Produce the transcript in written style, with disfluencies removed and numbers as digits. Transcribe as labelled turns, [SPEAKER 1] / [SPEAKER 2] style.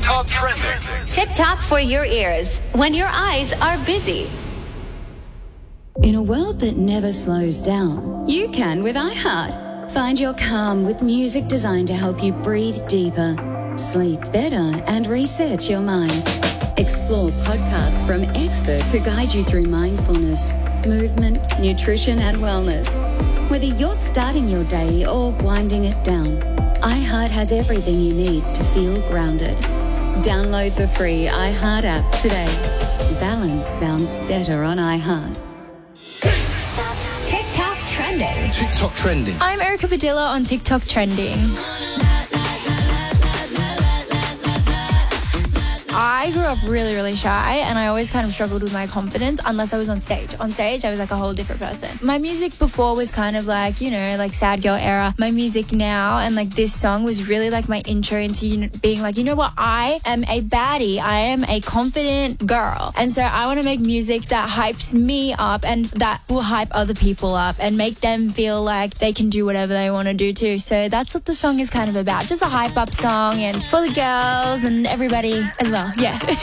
[SPEAKER 1] TikTok trending.
[SPEAKER 2] TikTok for your ears when your eyes are busy.
[SPEAKER 3] In a world that never slows down, you can with iHeart. Find your calm with music designed to help you breathe deeper, sleep better, and reset your mind. Explore podcasts from experts who guide you through mindfulness, movement, nutrition, and wellness. Whether you're starting your day or winding it down, iHeart has everything you need to feel grounded. Download the free iHeart app today. Balance sounds better on iHeart.
[SPEAKER 2] TikTok trending.
[SPEAKER 1] TikTok trending.
[SPEAKER 4] I'm Erica Padilla on TikTok trending. I grew up really, really shy, and I always kind of struggled with my confidence unless I was on stage. On stage, I was like a whole different person. My music before was kind of like, like sad girl era. My music now and like this song was really like my intro into being like, you know what? I am a baddie. I am a confident girl. And so I want to make music that hypes me up and that will hype other people up and make them feel like they can do whatever they want to do too. So that's what the song is kind of about. Just a hype up song and for the girls and everybody as well. Yeah.